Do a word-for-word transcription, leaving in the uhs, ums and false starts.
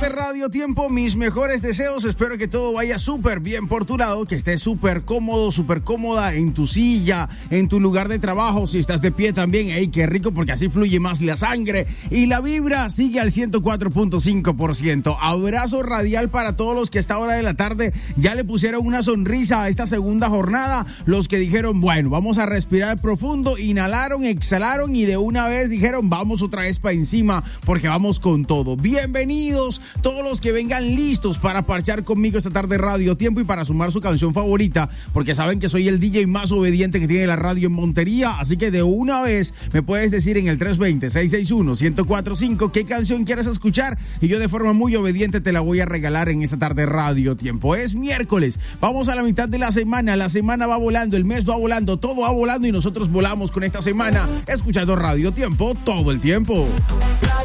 tarde, Radio Tiempo, mis mejores deseos. Espero que todo vaya súper bien por tu lado, que estés súper cómodo, súper cómoda en tu silla, en tu lugar de trabajo. Si estás de pie también, ¡ey, qué rico! Porque así fluye más la sangre y la vibra sigue al ciento cuatro punto cinco por ciento. Abrazo radial para todos los que a esta hora de la tarde ya le pusieron una sonrisa a esta segunda jornada. Los que dijeron, bueno, vamos a respirar profundo, inhalaron, exhalaron y de una vez dijeron, vamos otra vez para encima porque vamos con todo. Bienvenidos todos los que vengan listos para parchar conmigo esta tarde Radio Tiempo y para sumar su canción favorita, porque saben que soy el D J más obediente que tiene la radio en Montería, así que de una vez me puedes decir en el tres dos cero, seis seis uno, uno cero cuatro cinco qué canción quieres escuchar y yo de forma muy obediente te la voy a regalar en esta tarde Radio Tiempo. Es miércoles, vamos a la mitad de la semana, la semana va volando, el mes va volando, todo va volando y nosotros volamos con esta semana escuchando Radio Tiempo todo el tiempo.